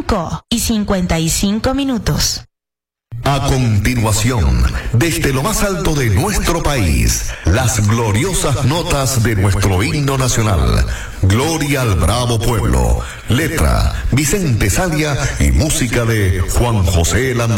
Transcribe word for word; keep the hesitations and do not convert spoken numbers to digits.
cinco y cincuenta y cinco minutos. A continuación, desde lo más alto de nuestro país, las gloriosas notas de nuestro himno nacional. Gloria al bravo pueblo. Letra, Vicente Sadia y música de Juan José Landa.